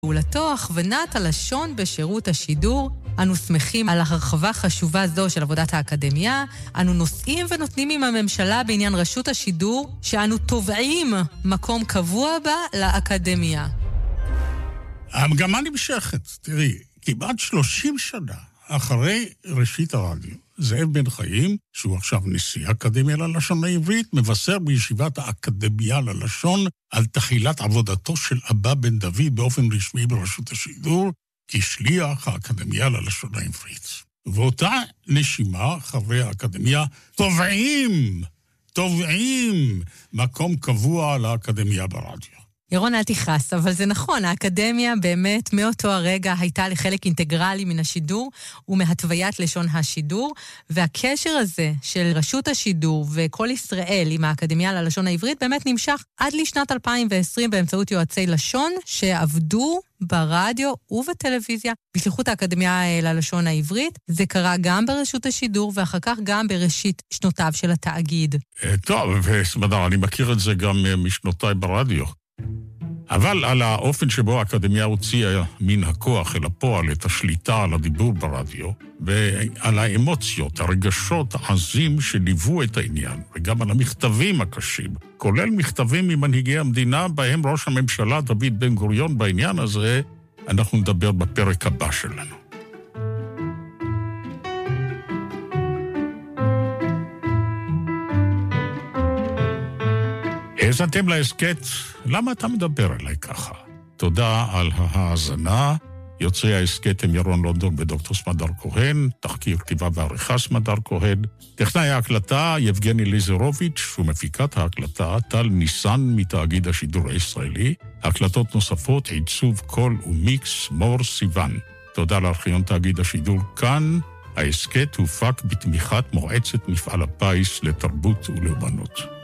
פעולתו הכוונת הלשון בשירות השידור. אנו שמחים על הרחבה חשובה זו של עבודת האקדמיה. אנו נושאים ונותנים עם הממשלה בעניין רשות השידור, שאנו תובעים מקום קבוע בה לאקדמיה. המגמה נמשכת. תראי, כמעט 30 שנה אחרי ראשית הרדיו, זאב בן חיים, שהוא עכשיו נשיא האקדמיה ללשון העברית, מבשר בישיבת האקדמיה ללשון על תחילת עבודתו של אבא בן דוד באופן רשמי ברשות השידור, כשליח האקדמיה ללשון העברית. ובאותה נשימה, חברי האקדמיה תובעים מקום קבוע לאקדמיה ברדיו. ירון, אל תכעס, אבל זה נכון, האקדמיה באמת מאותו הרגע הייתה לחלק אינטגרלי מן השידור ומהתוויית לשון השידור, והקשר הזה של רשות השידור וכל ישראל עם האקדמיה ללשון העברית באמת נמשך עד לשנת 2020 באמצעות יועצי לשון שעבדו ברדיו ובטלוויזיה בשליחות האקדמיה ללשון העברית. זה קרה גם ברשות השידור ואחר כך גם בראשית שנותיו של התאגיד. טוב, וסמדר, אני מכיר את זה גם משנותיי ברדיו. אבל על האופן שבו האקדמיה הוציאה מן הכוח אל הפועל את השליטה על הדיבור ברדיו, ועל האמוציות, הרגשות העזים שליוו את העניין, וגם על המכתבים הקשים, כולל מכתבים ממנהיגי המדינה, בהם ראש הממשלה דוד בן גוריון בעניין הזה, אנחנו נדבר בפרק הבא שלנו. האזנתם להסכת, למה אתה מדבר אליי ככה? תודה על ההאזנה. יוצרי ההסכת הם ירון לונדון ודוקטור סמדר כהן, תחקיר כתיבה ועריכה סמדר כהן, טכנאי ההקלטה יבגני ליזרוביץ' ומפיקת ההקלטה טל ניסן מתאגיד השידור הישראלי. הקלטות נוספות, עיצוב קול ומיקס מור סיוון. תודה לארכיון תאגיד השידור כאן. ההסכת הופק בתמיכת מועצת מפעל הפיס לתרבות ולאמנות.